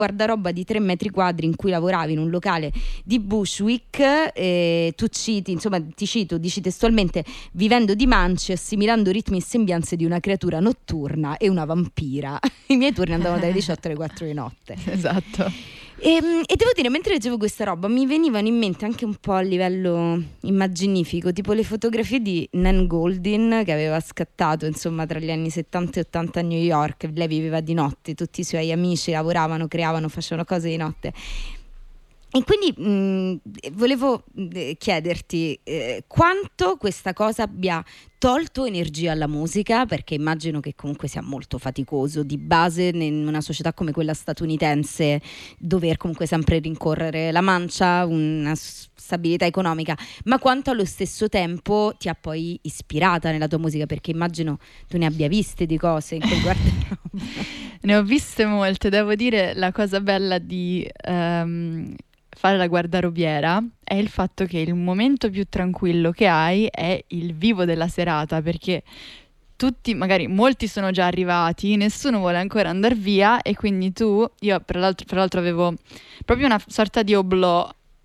guardaroba di 3 metri quadri in cui lavoravi in un locale di Bushwick, tu citi, insomma ti cito, dici testualmente: vivendo di mance, assimilando ritmi e sembianze di una creatura notturna e una vampira. I miei turni andavano dalle 18 alle 4 di notte. Esatto. E devo dire, mentre leggevo questa roba mi venivano in mente anche un po' a livello immaginifico, tipo le fotografie di Nan Goldin, che aveva scattato insomma tra gli anni 70 e 80 a New York. Lei viveva di notte, tutti i suoi amici lavoravano, creavano, facevano cose di notte. E quindi volevo chiederti quanto questa cosa abbia tolto energia alla musica, perché immagino che comunque sia molto faticoso di base in una società come quella statunitense dover comunque sempre rincorrere la mancia, una stabilità economica, ma quanto allo stesso tempo ti ha poi ispirata nella tua musica, perché immagino tu ne abbia viste di cose in quel guardaroba. Ne ho viste molte, devo dire. La cosa bella di fare la guardarobiera è il fatto che il momento più tranquillo che hai è il vivo della serata, perché tutti, magari molti sono già arrivati, nessuno vuole ancora andare via, e quindi io per l'altro avevo proprio una sorta di oblò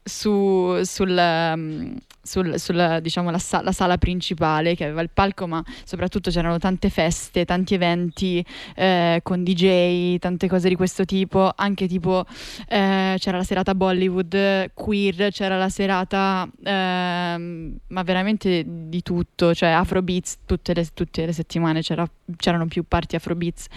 sulla diciamo la sala principale, che aveva il palco, ma soprattutto c'erano tante feste, tanti eventi con DJ, tante cose di questo tipo, anche tipo c'era la serata Bollywood queer, c'era la serata ma veramente di tutto, cioè Afrobeats tutte le settimane c'erano più party Afrobeats,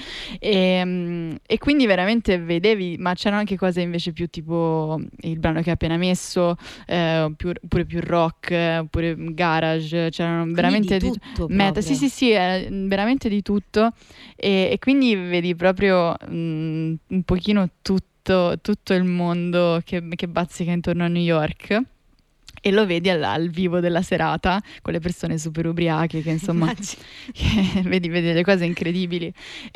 e quindi veramente vedevi, ma c'erano anche cose invece più tipo il brano che hai appena messo, oppure più rock, oppure garage, c'erano veramente di tutto meta, proprio. sì, veramente di tutto, e quindi vedi proprio un pochino tutto il mondo che bazzica intorno a New York, e lo vedi al vivo della serata con le persone super ubriache che insomma che vedi le cose incredibili.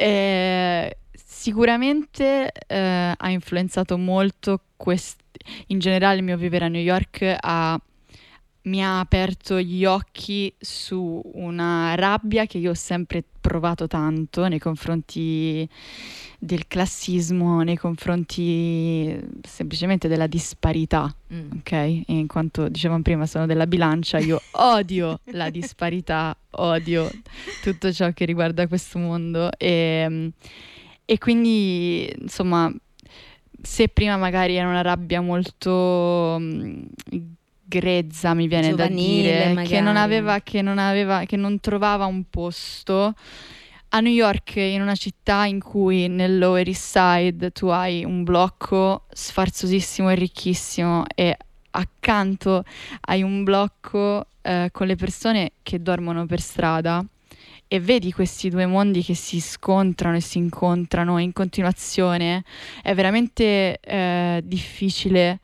Sicuramente ha influenzato molto in generale il mio vivere a New York, mi ha aperto gli occhi su una rabbia che io ho sempre provato tanto nei confronti del classismo, nei confronti semplicemente della disparità, ok? E in quanto dicevamo prima sono della bilancia, io odio la disparità, odio tutto ciò che riguarda questo mondo, e quindi insomma, se prima magari era una rabbia molto grezza, mi viene giovanile, da dire, che non trovava un posto. A New York, in una città in cui nel Lower East Side tu hai un blocco sfarzosissimo e ricchissimo, e accanto hai un blocco con le persone che dormono per strada, e vedi questi due mondi che si scontrano e si incontrano in continuazione, è veramente difficile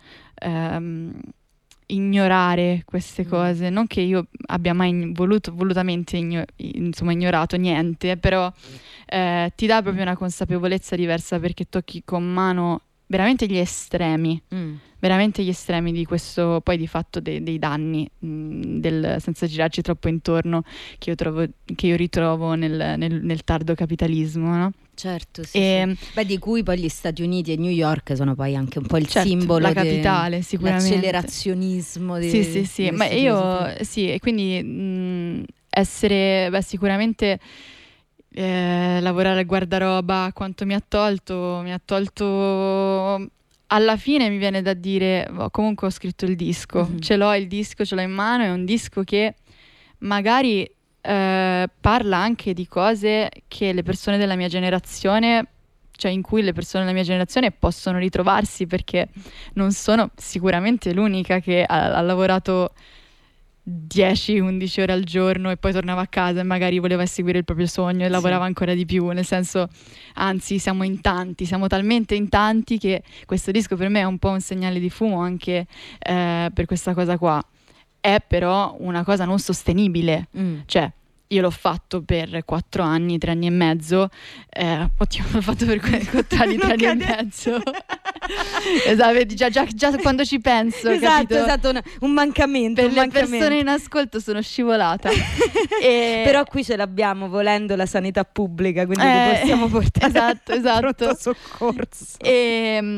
ignorare queste cose. Non che io abbia mai volutamente ignorato niente, però ti dà proprio una consapevolezza diversa, perché tocchi con mano veramente gli estremi. Veramente gli estremi di questo, poi di fatto dei danni, senza girarci troppo intorno, che io ritrovo nel tardo capitalismo, no? Certo, sì. Beh, di cui poi gli Stati Uniti e New York sono poi anche un po' il simbolo, la capitale, sicuramente. L'accelerazionismo sì, ma io sì, e quindi essere, sicuramente lavorare al guardaroba, quanto mi ha tolto alla fine, mi viene da dire, comunque ho scritto il disco, ce l'ho in mano, è un disco che magari parla anche di cose che le persone della mia generazione, cioè in cui le persone della mia generazione possono ritrovarsi, perché non sono sicuramente l'unica che ha lavorato 10-11 ore al giorno e poi tornava a casa e magari voleva seguire il proprio sogno e lavorava ancora di più, nel senso, anzi siamo talmente in tanti che questo disco per me è un po' un segnale di fumo anche per questa cosa qua. È però una cosa non sostenibile, cioè io l'ho fatto per 4 anni, 3 anni e mezzo, l'ho fatto per 4 anni, 3 anni e mezzo Esatto, vedi, già quando ci penso, capito? Esatto, un mancamento. Per un le mancamento. persone in ascolto sono scivolata. Però qui ce l'abbiamo, volendo, la sanità pubblica, quindi ti possiamo portare esatto. pronto soccorso.